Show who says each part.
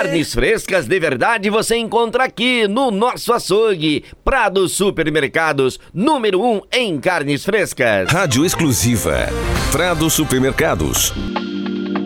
Speaker 1: Carnes frescas de verdade você encontra aqui no nosso açougue. Prado Supermercados, número 1 em carnes frescas.
Speaker 2: Rádio exclusiva Prado Supermercados.